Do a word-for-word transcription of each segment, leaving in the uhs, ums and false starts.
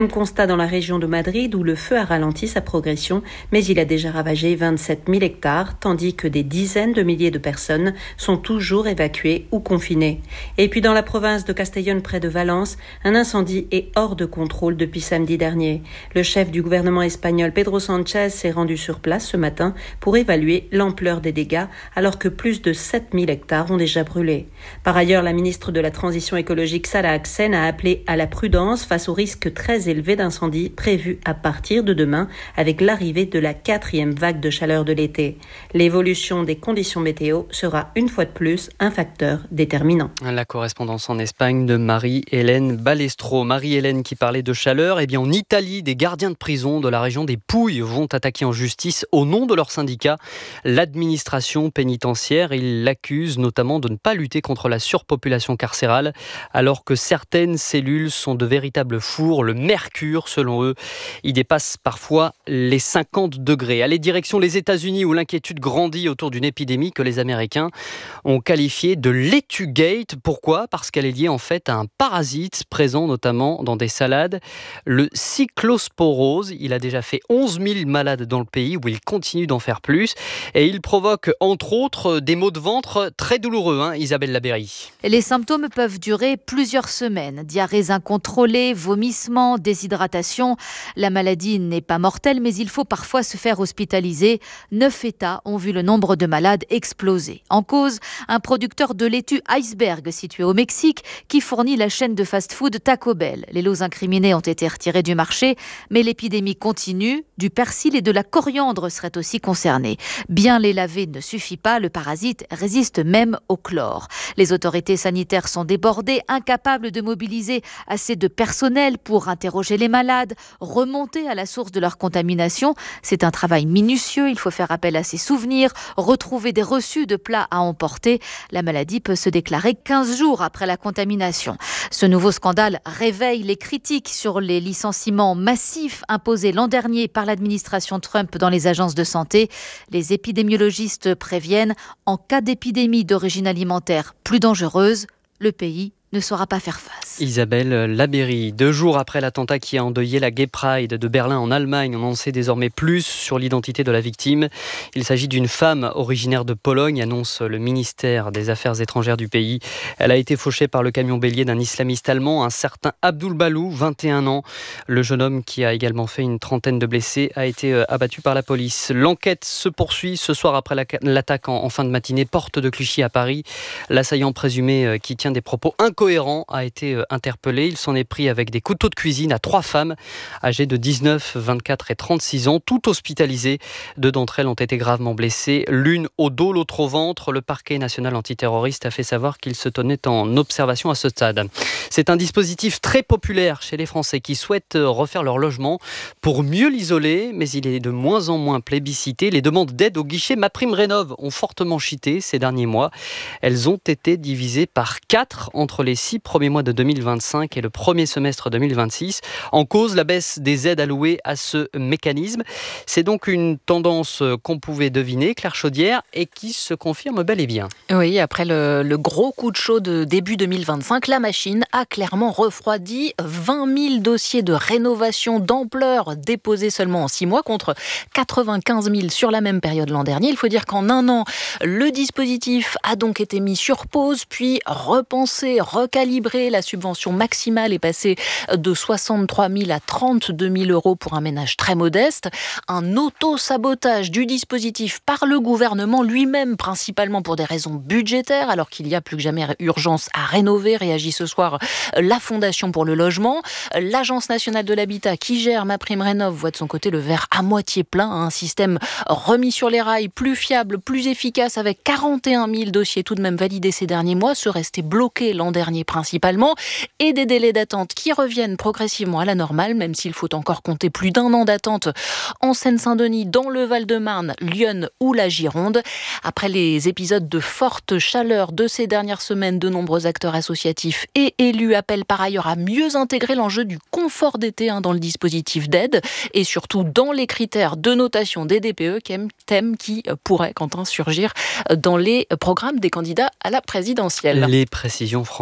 Même constat dans la région de Madrid où le feu a ralenti sa progression, mais il a déjà ravagé vingt-sept mille hectares, tandis que des dizaines de milliers de personnes sont toujours évacuées ou confinées. Et puis dans la province de Castellón près de Valence, un incendie est hors de contrôle depuis samedi dernier. Le chef du gouvernement espagnol Pedro Sánchez s'est rendu sur place ce matin pour évaluer l'ampleur des dégâts alors que plus de sept mille hectares ont déjà brûlé. Par ailleurs, la ministre de la Transition écologique Salah Hassen a appelé à la prudence face au risque très élevé d'incendie prévu à partir de demain avec l'arrivée de la quatrième vague de chaleur de l'été. L'évolution des conditions météo sera une fois de plus un facteur déterminant. La correspondance en Espagne de Marie-Hélène Balestro. Marie-Hélène qui parlait de chaleur, eh bien en Italie, des gardiens de prison de la région des Pouilles vont attaquer en justice au nom de leur syndicat l'administration pénitentiaire. Ils l'accusent notamment de ne pas lutter contre la surpopulation carcérale alors que certaines cellules sont de véritables fours. Le mercure, selon eux, il dépasse parfois les cinquante degrés. Allez, direction les États-Unis où l'inquiétude grandit autour d'une épidémie que les Américains ont qualifiée de laitugate. Pourquoi ? Parce qu'elle est liée en fait à un parasite présent notamment dans des salades, le cyclosporose. Il a déjà fait onze mille malades dans le pays où il continue d'en faire plus et il provoque entre autres des maux de ventre très douloureux, hein, Isabelle Labéry. Les symptômes peuvent durer plusieurs semaines. Diarrhées incontrôlées, vomissements, déshydratation. La maladie n'est pas mortelle, mais il faut parfois se faire hospitaliser. Neuf États ont vu le nombre de malades exploser. En cause, un producteur de laitue Iceberg situé au Mexique qui fournit la chaîne de fast-food Taco Bell. Les lots incriminés ont été retirés du marché, mais l'épidémie continue. Du persil et de la coriandre seraient aussi concernés. Bien les laver ne suffit pas, le parasite résiste même au chlore. Les autorités sanitaires sont débordées, incapables de mobiliser assez de personnel pour interroger les malades, remonter à la source de leur contamination. C'est un travail minutieux, il faut faire appel à ses souvenirs, retrouver des reçus de plats à emporter. La maladie peut se déclarer quinze jours après la contamination. Ce nouveau scandale réveille les critiques sur les licenciements massifs imposés l'an dernier par l'administration Trump dans les agences de santé. Les épidémiologistes préviennent, en cas d'épidémie d'origine alimentaire plus dangereuse, le pays ne saura pas faire face. Isabelle Labéry. Deux jours après l'attentat qui a endeuillé la Gay Pride de Berlin en Allemagne, on en sait désormais plus sur l'identité de la victime. Il s'agit d'une femme originaire de Pologne, annonce le ministère des Affaires étrangères du pays. Elle a été fauchée par le camion bélier d'un islamiste allemand, un certain Abdul Balou, vingt et un ans. Le jeune homme, qui a également fait une trentaine de blessés, a été abattu par la police. L'enquête se poursuit ce soir après l'attaque en fin de matinée, porte de Clichy à Paris. L'assaillant présumé qui tient des propos incohérents cohérent a été interpellé. Il s'en est pris avec des couteaux de cuisine à trois femmes âgées de dix-neuf, vingt-quatre et trente-six ans, toutes hospitalisées. Deux d'entre elles ont été gravement blessées, l'une au dos, l'autre au ventre. Le parquet national antiterroriste a fait savoir qu'il se tenait en observation à ce stade. C'est un dispositif très populaire chez les Français qui souhaitent refaire leur logement pour mieux l'isoler, mais il est de moins en moins plébiscité. Les demandes d'aide au guichet MaPrimeRénov' ont fortement chuté ces derniers mois. Elles ont été divisées par quatre entre les six premiers mois de deux mille vingt-cinq et le premier semestre deux mille vingt-six. En cause, la baisse des aides allouées à ce mécanisme. C'est donc une tendance qu'on pouvait deviner, Claire Chaudière, et qui se confirme bel et bien. Oui, après le, le gros coup de chaud de début deux mille vingt-cinq, la machine a clairement refroidi. vingt mille dossiers de rénovation d'ampleur déposés seulement en six mois contre quatre-vingt-quinze mille sur la même période l'an dernier. Il faut dire qu'en un an, le dispositif a donc été mis sur pause, puis repensé, recalibré. La subvention maximale est passée de soixante-trois mille à trente-deux mille euros pour un ménage très modeste. Un auto-sabotage du dispositif par le gouvernement lui-même, principalement pour des raisons budgétaires, alors qu'il y a plus que jamais urgence à rénover, réagit ce soir la Fondation pour le logement. L'Agence nationale de l'habitat qui gère MaPrimeRénov' voit de son côté le verre à moitié plein, un système remis sur les rails, plus fiable, plus efficace, avec quarante et un mille dossiers tout de même validés ces derniers mois, se rester bloqués l'an dernier principalement, et des délais d'attente qui reviennent progressivement à la normale, même s'il faut encore compter plus d'un an d'attente en Seine-Saint-Denis, dans le Val-de-Marne, Lyon ou la Gironde. Après les épisodes de forte chaleur de ces dernières semaines, de nombreux acteurs associatifs et élus appellent par ailleurs à mieux intégrer l'enjeu du confort d'été hein, dans le dispositif d'aide et surtout dans les critères de notation des D P E, thème qui pourrait, Quentin, surgir dans les programmes des candidats à la présidentielle. Les précisions françaises.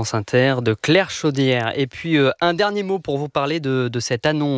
France Inter, de Claire Chaudière. Et puis, euh, un dernier mot pour vous parler de, de cette annonce